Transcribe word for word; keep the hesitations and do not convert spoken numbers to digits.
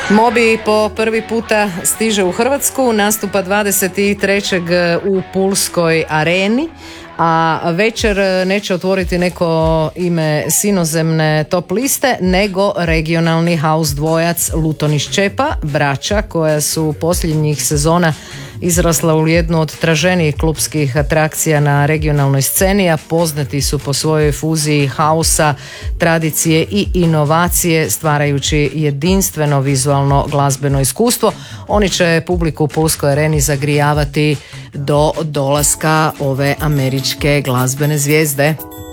Moby po prvi puta stiže u Hrvatsku, nastupa dvadeset trećeg u Pulskoj areni, a večer neće otvoriti neko ime sinozemne top liste, nego regionalni house dvojac Luton i Ščepa, braća koja su posljednjih sezona izrasla u jednu od traženijih klupskih atrakcija na regionalnoj sceni, a poznati su po svojoj fuziji hausa, tradicije i inovacije, stvarajući jedinstveno vizualno glazbeno iskustvo. Oni će publiku u Pulskoj areni zagrijavati do dolaska ove američke glazbene zvijezde.